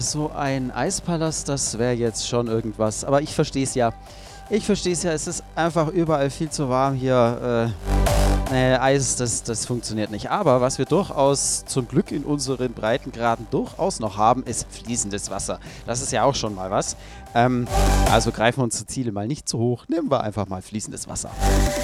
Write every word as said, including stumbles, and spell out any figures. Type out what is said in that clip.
so ein Eispalast, das wäre jetzt schon irgendwas. Aber ich verstehe es ja. Ich verstehe es ja, es ist einfach überall viel zu warm hier. Äh, nee, Eis, das, das funktioniert nicht. Aber was wir durchaus zum Glück in unseren Breitengraden durchaus noch haben, ist fließendes Wasser. Das ist ja auch schon mal was. Ähm, also greifen wir unsere Ziele mal nicht zu hoch. Nehmen wir einfach mal fließendes Wasser.